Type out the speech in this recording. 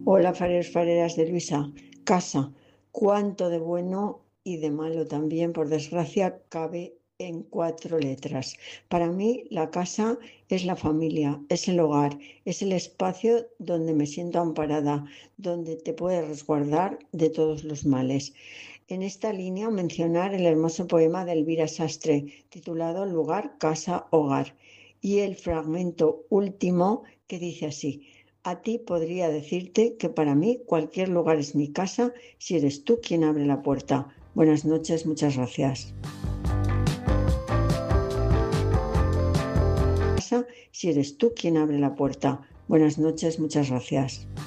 Hola, fareros, fareras de Luisa. Casa. Cuánto de bueno y de malo también, por desgracia, cabe en 4 letras. Para mí, la casa es la familia, es el hogar, es el espacio donde me siento amparada, donde te puedes resguardar de todos los males. En esta línea, mencionar el hermoso poema de Elvira Sastre, titulado Lugar, casa, hogar, y el fragmento último que dice así: a ti podría decirte que para mí cualquier lugar es mi casa si eres tú quien abre la puerta. Buenas noches, muchas gracias. Casa si eres tú quien abre la puerta. Buenas noches, muchas gracias.